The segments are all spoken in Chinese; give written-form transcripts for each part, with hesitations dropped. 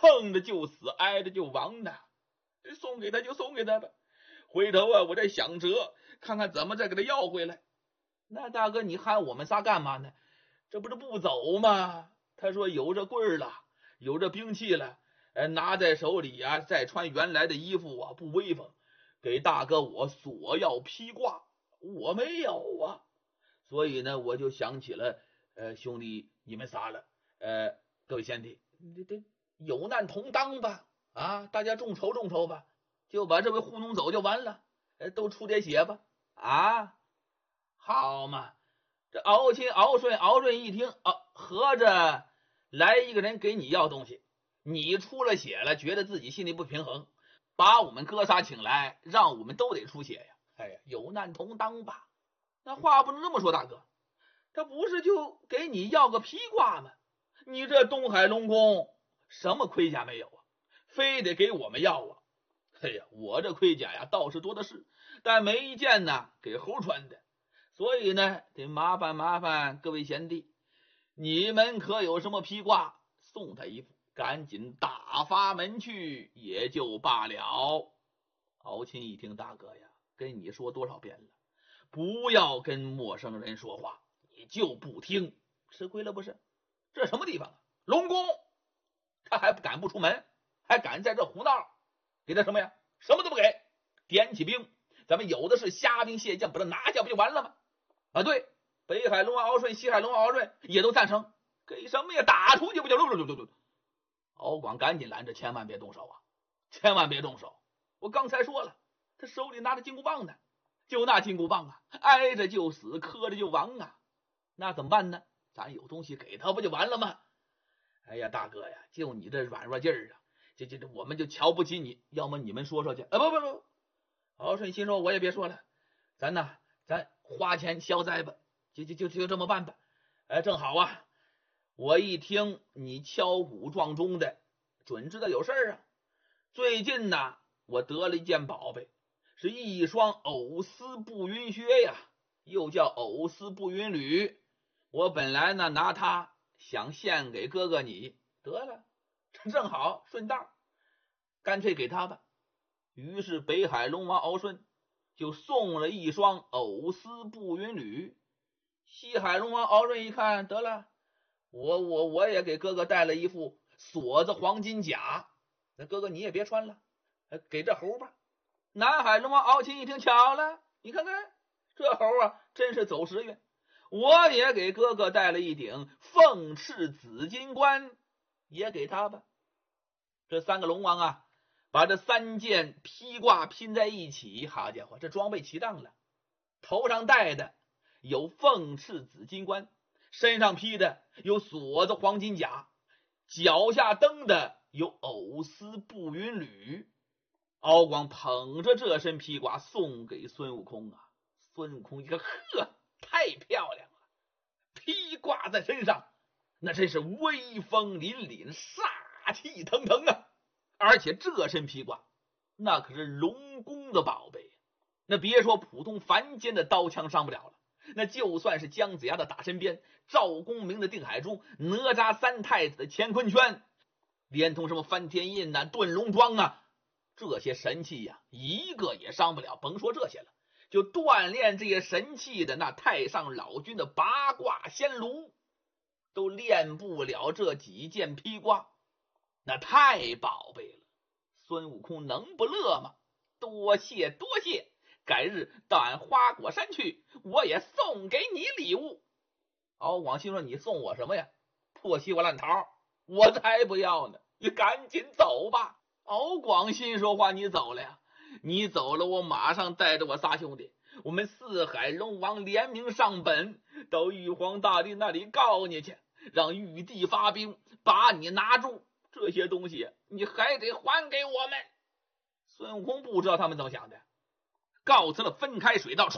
碰着就死，挨着就亡的。送给他就送给他吧，回头啊，我再想辙，看看怎么再给他要回来。那大哥，你喊我们仨干嘛呢？这不是不走吗？他说有这棍儿了，有这兵器了，拿在手里啊，再穿原来的衣服啊，不威风。给大哥我索要披挂，我没有啊，所以呢，我就想起了兄弟你们仨了。各位贤弟，这有难同当吧，啊，大家众筹众筹吧，就把这位糊弄走就完了，都出点血吧，啊，好嘛。这敖钦、敖顺、敖润一听，合着来一个人给你要东西，你出了血了，觉得自己心里不平衡，把我们哥仨请来，让我们都得出血呀。哎呀，有难同当吧。那话不能这么说，大哥，他不是就给你要个披挂吗？你这东海龙宫什么盔甲没有啊，非得给我们要啊。哎呀，我这盔甲呀倒是多的是，但没一件呢给猴穿的，所以呢得麻烦各位贤弟，你们可有什么披挂，送他一副，赶紧打发门去也就罢了。敖钦一听，大哥呀，跟你说多少遍了，不要跟陌生人说话，你就不听，吃亏了不是？这什么地方啊？龙宫，他还敢不出门，还敢在这胡闹？给他什么呀？什么都不给，点起兵，咱们有的是虾兵蟹将，把他拿下不就完了吗？啊，对，北海龙王敖顺、西海龙王敖润也都赞成，给什么呀？打出去不就？敖广赶紧拦着，千万别动手啊，千万别动手！我刚才说了，他手里拿着金箍棒呢，就那金箍棒啊，挨着就死，磕着就亡啊，那怎么办呢？咱有东西给他不就完了吗？哎呀，大哥呀，就你这软弱劲儿啊，这我们就瞧不起你，要么你们说说去。不，敖顺心说我也别说了，咱花钱消灾吧，就这么办吧。正好啊，我一听你敲鼓撞钟的，准知道有事儿啊。最近呢，我得了一件宝贝，是一双藕丝步云靴呀，又叫藕丝步云履。我本来呢拿它想献给哥哥你，得了，这正好顺道，干脆给他吧。于是北海龙王敖顺就送了一双藕丝步云履。西海龙王敖润一看，得了，我也给哥哥带了一副锁子黄金甲，那哥哥你也别穿了，给这猴吧。南海龙王敖钦一听，巧了，你看看这猴啊，真是走时运，我也给哥哥带了一顶凤翅紫金冠，也给他吧。这三个龙王啊，把这三件披挂拼在一起，好家伙，这装备齐当了。头上戴的有凤翅紫金冠，身上披的有锁子黄金甲，脚下蹬的有藕丝步云履。敖广捧着这身披挂送给孙悟空啊，孙悟空一个呵，太漂亮了，披挂在身上那真是威风凛凛，煞气腾腾啊。而且这身披挂那可是龙宫的宝贝，那别说普通凡间的刀枪伤不了了，那就算是姜子牙的打身鞭，赵公明的定海珠，哪吒三太子的乾坤圈，连同什么翻天印啊、遁龙桩啊，这些神器呀，一个也伤不了。甭说这些了，就锻炼这些神器的那太上老君的八卦仙炉，都练不了这几件披挂，那太宝贝了。孙悟空能不乐吗？多谢，改日到俺花果山去，我也送给你礼物。敖广心说，你送我什么呀？破西瓜烂桃，我才不要呢，你赶紧走吧。敖广心说话，你走了呀？你走了，我马上带着我仨兄弟，我们四海龙王联名上本，到玉皇大帝那里告你去，让玉帝发兵把你拿住，这些东西你还得还给我们。孙悟空不知道他们怎么想的，告辞了，分开水道，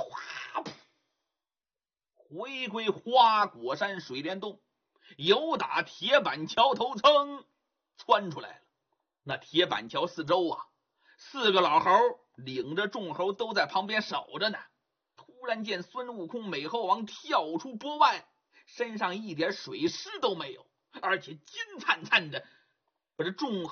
回归花果山水帘洞，由打铁板桥头噌窜出来了。那铁板桥四周啊，四个老猴领着众猴都在旁边守着呢。突然见孙悟空美猴王跳出波外，身上一点水湿都没有，而且金灿灿的把这众